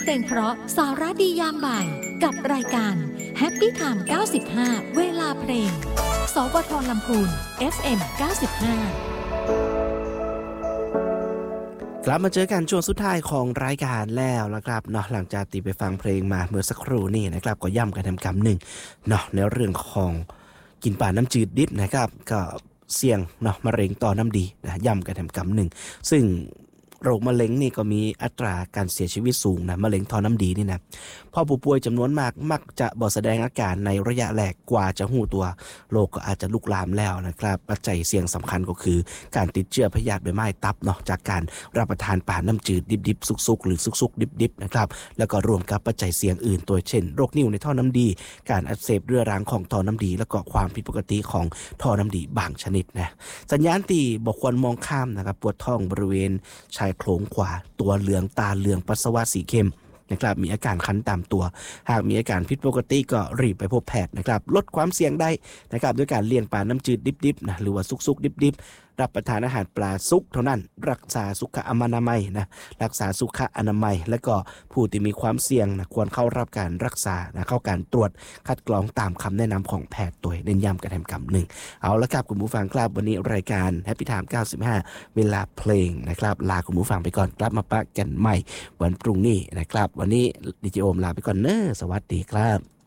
เพลงเพราะสาระดียามบ่ายกับรายการ Happy Time 95 เวลาเพลงสวท.ลำพูน FM 95 กลับมาเจอกันช่วงสุดท้ายของรายการแล้วนะครับเนาะหลังจากตีไปฟังเพลงมาเมื่อสักครู่นี่นะครับก็ย่ำกันทำคำหนึ่งเนาะในเรื่องของกินปลาน้ำจืดดิบนะครับก็เสี่ยงเนาะมะเร็งต่อน้ำดีนะย่ำกันทำคำหนึ่งซึ่งโรคมะเร็งนี่ก็มีอัตราการเสียชีวิตสูงนะมะเร็งท่อน้ำดีนี่นะพอผู้ป่วยจำนวนมากมักจะบ่แสดงอาการในระยะแรกกว่าจะหู้ตัวโรคก็อาจจะลุกลามแล้วนะครับปัจจัยเสี่ยงสำคัญก็คือการติดเชื้อพยาธิใบไม้ตับเนาะจากการรับประทานปลาน้ำจืดดิบๆสุกๆหรือสุกๆดิบๆนะครับแล้วก็รวมกับปัจจัยเสี่ยงอื่นตัวเช่นโรคนิ่วในท่อน้ำดีการอักเสบเรื้อรังของท่อน้ำดีแล้วก็ความผิดปกติของท่อน้ำดีบางชนิดนะสัญญาณที่บ่ควรมองข้ามนะครับปวดท้องบริเวณชายโครงขวาตัวเหลืองตาเหลืองปัสสาวะสีเข้มนะครับมีอาการคันตามตัวหากมีอาการผิดปกติก็รีบไปพบแพทย์นะครับลดความเสี่ยงได้นะครับด้วยการเลี่ยงปลาน้ำจืดดิบๆนะหรือว่าสุกๆดิบๆรับประทานอาหารปลาสุกเท่านั้นรักษาสุขอนามัยนะรักษาสุขอนามัยและก็ผู้ที่มีความเสี่ยงนะควรเข้ารับการรักษานะเข้าการตรวจคัดกรองตามคำแนะนำของแพทย์โดยเน้นย้ำกันคำหนึ่งเอาละครับคุณผู้ฟังครับวันนี้รายการ Happy Time 95 เวลาเพลงนะครับลาคุณผู้ฟังไปก่อนกลับมาปะกันใหม่วันพรุ่งนี้นะครับวันนี้ดิจิโอมลาไปก่อนเนอะสวัสดีครับ